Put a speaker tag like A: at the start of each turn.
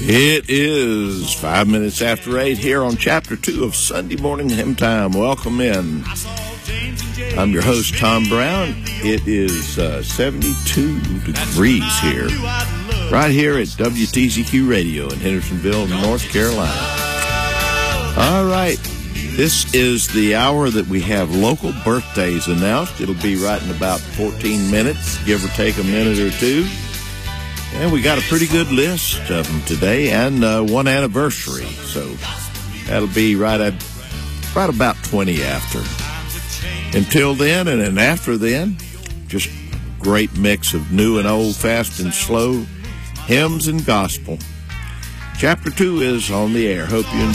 A: It is 5 minutes after 8 here on Chapter 2 of Sunday Morning Hymn Time. Welcome in. I'm your host, Tom Brown. It is 72 degrees here, right here at WTZQ Radio in Hendersonville, North Carolina. All right, this is the hour that we have local birthdays announced. It'll be right in about 14 minutes, give or take a minute or two. And we got a pretty good list of them today, and one anniversary. So that'll be right about 20 after. Until then, and then after then, just great mix of new and old, fast and slow, hymns and gospel. Chapter 2 is on the air. Hope you enjoy.